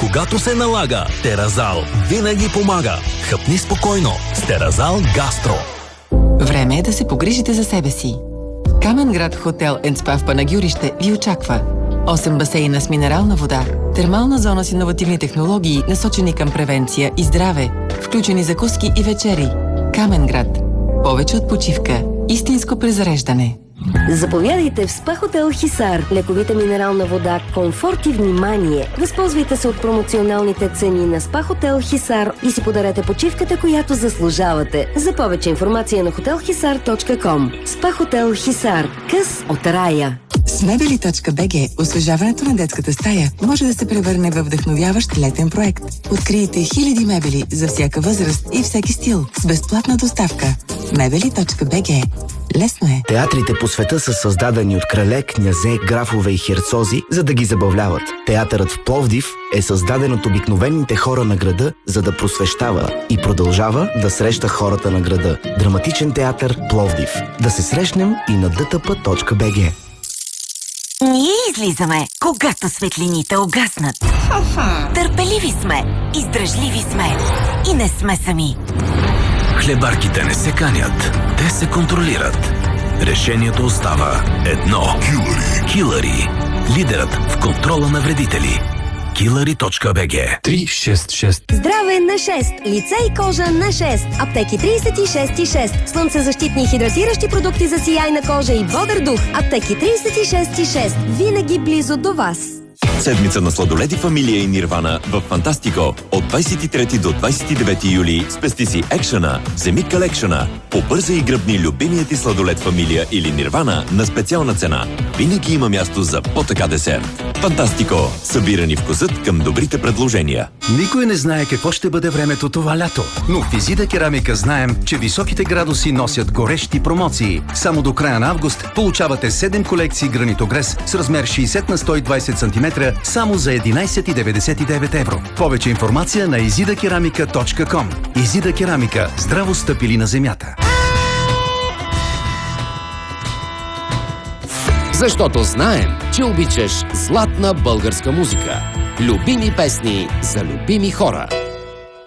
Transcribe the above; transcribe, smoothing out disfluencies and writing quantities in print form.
когато се налага, Теразал винаги помага. Хъпни спокойно с Теразал Гастро. Време е да се погрижите за себе си. Каменград Хотел & Спа в Панагюрище ви очаква. 8 басейна с минерална вода, термална зона с иновативни технологии, насочени към превенция и здраве, включени закуски и вечери. Каменград. Повече от почивка. Истинско презареждане. Заповядайте в СПА Хотел Хисар. Лековита минерална вода, комфорт и внимание. Възползвайте се от промоционалните цени на СПА Хотел Хисар и си подарете почивката, която заслужавате. За повече информация на hotelhisar.com. СПА Хотел Хисар. Къс от рая. С Мебели.bg освежаването на детската стая може да се превърне във вдъхновяващ летен проект. Открийте хиляди мебели за всяка възраст и всеки стил с безплатна доставка. Мебели.bg. Лесно е. Театрите по света са създадени от крале, князе, графове и херцози, за да ги забавляват. Театърът в Пловдив е създаден от обикновените хора на града, за да просвещава и продължава да среща хората на града. Драматичен театър Пловдив. Да се срещнем и на dtp.bg. Ние излизаме, когато светлините угаснат. Търпеливи сме, издръжливи сме и не сме сами. Хлебарките не се канят, те се контролират. Решението остава едно. Килъри. Лидерът в контрола на вредители. Killary.bg 366. Здраве на 6. Лице и кожа на 6. Аптеки 36,6. Слънцезащитни и хидратиращи продукти за сияйна кожа и бодър дух. Аптеки 36,6. Винаги близо до вас. Седмица на сладоледи Фамилия и Нирвана в Фантастико. От 23 до 29 юли спести си екшена, вземи калекшена. Побърза и гръбни любимият ти сладолед Фамилия или Нирвана на специална цена. Винаги има място за по-така десерт. Фантастико. Събирани вкусът към добрите предложения. Никой не знае какво ще бъде времето това лято. Но в Изида Керамика знаем, че високите градуси носят горещи промоции. Само до края на август получавате 7 колекции гранитогрес с размер 60 на 120 см само за 11,99 евро. Повече информация на izidakeramika.com. Изида Керамика. Здраво стъпили на земята. Защото знаем, че обичаш златна българска музика. Любими песни за любими хора.